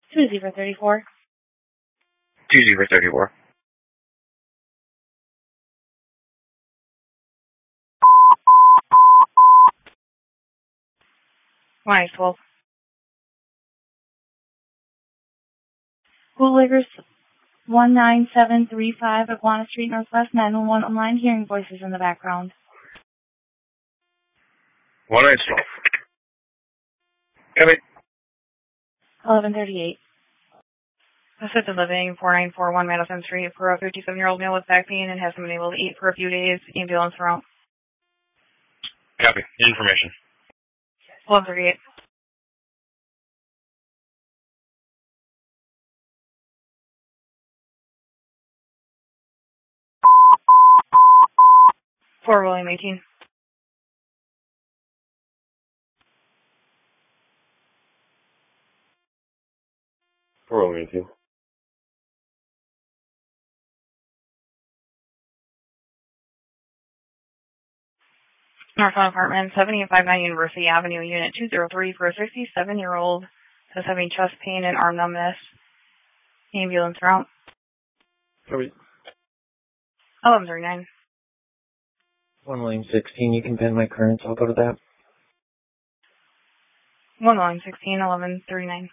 2-0-34. 2-0-34. Y12. Bootleggers 19735 Iguana Street Northwest 911 online, hearing voices in the background. 1-12. Copy. 1138. Assisted living 4941 Madison Street for a 57-year-old male with back pain and hasn't been able to eat for a few days. Ambulance route. Copy. Information. 1138. For William 18. For William 18. Northland Apartment, 7859 University Avenue, Unit 203 for a 67-year-old who's having chest pain and arm numbness. Ambulance route. Copy. 1139. 1 lane 16, you can pin my currents, I'll go to that. 1-16, 1139.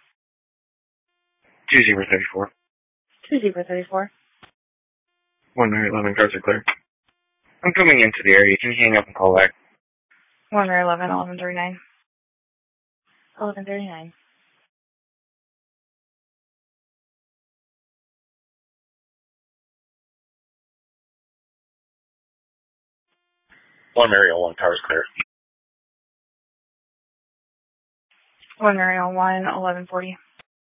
2-0-34. 2-0-34. 1-11, cards are clear. I'm coming into the area. Can you hang up and call back? 1-11, 1139. 1139. One Mariel, 1 tower's clear. 1-1, 1140.